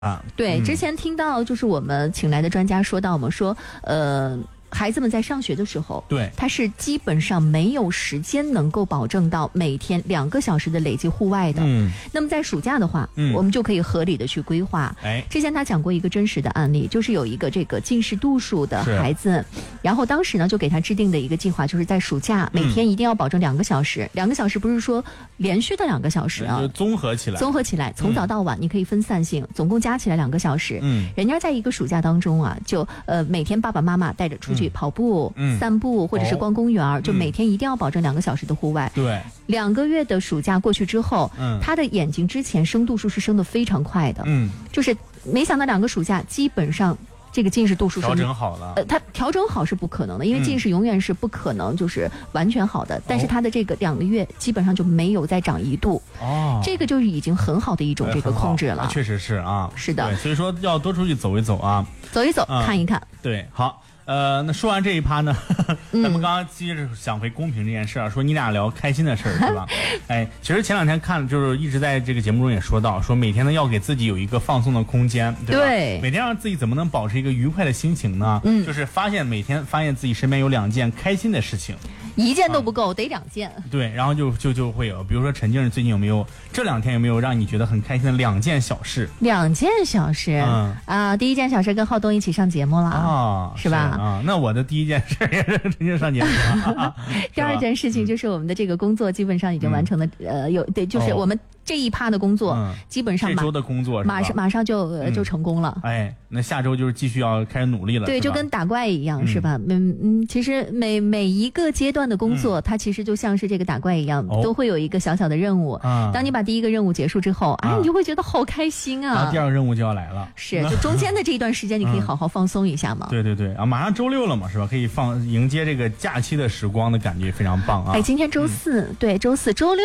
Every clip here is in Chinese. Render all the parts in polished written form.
对，之前听到就是我们请来的专家说到，我们说孩子们在上学的时候， 对， 他是基本上没有时间能够保证到每天2个小时的累计户外的。那么在暑假的话，我们就可以合理的去规划。之前他讲过一个真实的案例，就是有一个这个近视度数的孩子，然后当时呢就给他制定的一个计划，就是在暑假每天一定要保证2个小时，2个小时不是说连续的2个小时啊， 就综合起来， 从早到晚你可以分散性，总共加起来2个小时。人家在一个暑假当中啊，就每天爸爸妈妈带着出去跑步、散步，或者是逛公园，就每天一定要保证2个小时的户外。 对 ，2个月的暑假过去之后，他的眼睛之前升度数是升得非常快的。就是没想到2个暑假基本上这个近视度数是调整好了。 它调整好是不可能的，因为近视永远是不可能就是完全好的。但是它的这个2个月基本上就没有再长1度。这个就是已经很好的一种这个控制了。 确实是啊。 是的。 对，所以说要多出去走一走啊， 走一走，看一看。 对，好。那说完这一趴呢，咱们刚刚接着想回公平这件事啊，说你俩聊开心的事儿是吧？其实前2天看就是一直在这个节目中也说到，说每天呢要给自己有一个放松的空间，对吧？对，每天让自己怎么能保持一个愉快的心情呢？就是每天发现自己身边有2件开心的事情。 1件都不够，得2件。对， 然后就会有，比如说陈静最近有没有这2天有没有让你觉得很开心的2件小事 ？2件小事，第一件小事跟浩东一起上节目了，是吧？ 那我的第一件事也是陈静上节目了。 第2件事情就是我们的这个工作基本上已经完成了，就是我们这一趴的工作，基本上这周的工作马上就成功了。 那下周就是继续要开始努力了。 对，就跟打怪一样，是吧？其实每一个阶段的工作，它其实就像是这个打怪一样，都会有一个小小的任务。当你把第1个任务结束之后，你就会觉得好开心啊！ 然后第2个任务就要来了。 是，就中间的这一段时间，你可以好好放松一下嘛。 对马上周6了嘛，是吧？可以迎接这个假期的时光的感觉非常棒啊！ 今天周4，对，周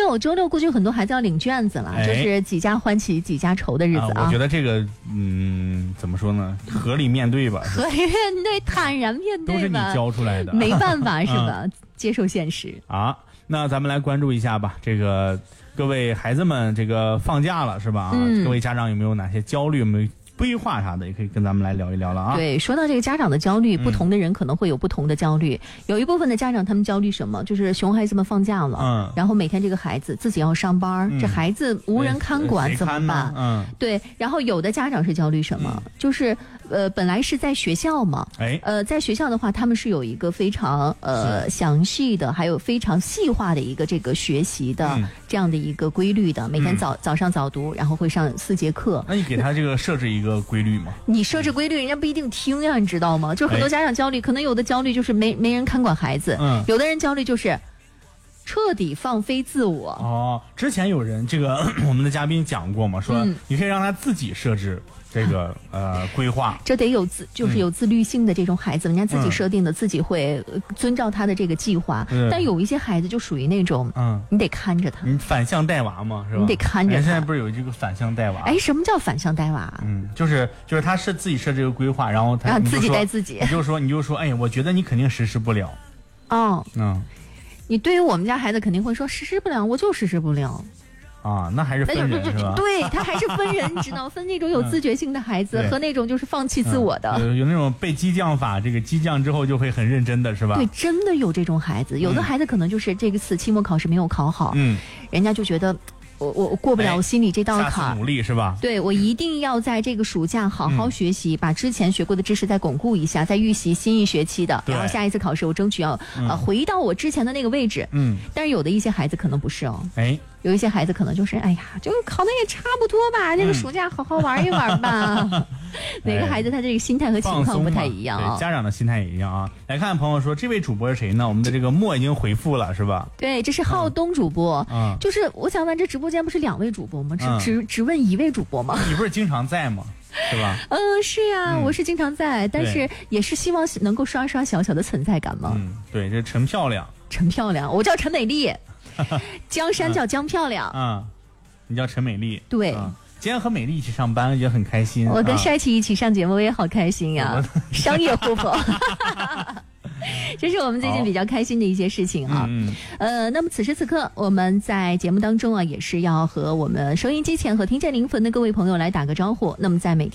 6估计很多孩子要领卷子了，就是几家欢喜几家愁的日子啊！ 我觉得这个怎么说呢？合理面对吧， 合理面对，坦然面对吧， 都是你教出来的， 没办法是吧？接受现实啊！那咱们来关注一下吧，这个各位孩子们，这个放假了是吧？各位家长有没有哪些焦虑？有没有规划啥的，也可以跟咱们来聊一聊了啊。 对，说到这个家长的焦虑，不同的人可能会有不同的焦虑。有一部分的家长他们焦虑什么？就是熊孩子们放假了，然后每天这个孩子自己要上班，这孩子无人看管怎么办？对，然后有的家长是焦虑什么？就是本来是在学校嘛，在学校的话，他们是有一个非常详细的，还有非常细化的一个这个学习的这样的一个规律的，每天早上早读，然后会上4节课。 那你给他这个设置一个规律吗？ 你设置规律，人家不一定听呀，你知道吗？就很多家长焦虑，可能有的焦虑就是没人看管孩子，有的人焦虑就是彻底放飞自我。 之前有人这个我们的嘉宾讲过嘛，说你可以让他自己设置这个规划， 这得有自律性的这种孩子，人家自己设定的，自己会遵照他的这个计划。但有一些孩子就属于那种，你得看着他， 你反向带娃嘛，是吧？ 你得看着他。 现在不是有这个反向带娃？ 什么叫反向带娃？ 就是他是自己设这个规划，然后他自己带自己。 你就说，我觉得你肯定实施不了。 你对于我们家孩子肯定会说实施不了，我就实施不了。 那还是分人是吧？ 对，他还是分人，你知道，分那种有自觉性的孩子和那种就是放弃自我的。 有那种被激将法，这个激将之后就会很认真的是吧？ 对，真的有这种孩子，有的孩子可能就是这个次期末考试没有考好，人家就觉得我过不了我心里这道坎， 下次努力是吧？ 对，我一定要在这个暑假好好学习，把之前学过的知识再巩固一下，再预习新一学期的，然后下一次考试我争取要回到我之前的那个位置。但是有的一些孩子可能不是哦。有一些孩子可能就是就考的也差不多吧，这个暑假好好玩一玩吧。每个孩子他这个心态和情况不太一样啊。 家长的心态也一样啊。来看朋友说，这位主播是谁呢？我们的这个莫已经回复了是吧？ 对，这是浩东主播。就是我想问，这直播间不是2位主播吗？只问1位主播吗？ 你不是经常在吗？是吧？ 是呀，我是经常在，但是也是希望能够刷刷小小的存在感嘛。 对，这陈漂亮， 我叫陈美丽。江山叫江漂亮， 你叫陈美丽， 对， 今天和美丽一起上班也很开心。 我跟帅气一起上节目，我也好开心呀，商业互捧。 这是我们最近比较开心的一些事情啊。那么此时此刻我们在节目当中啊，也是要和我们收音机前和听见临汾的各位朋友来打个招呼。那么在每天